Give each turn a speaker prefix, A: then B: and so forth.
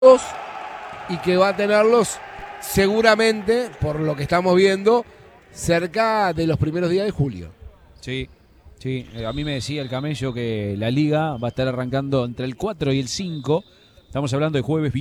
A: y que va a tenerlos seguramente, por lo que estamos viendo, cerca de los primeros días de julio.
B: Sí, sí. A mí me decía el Camello que la liga va a estar arrancando entre el 4 y el 5. Estamos hablando de jueves,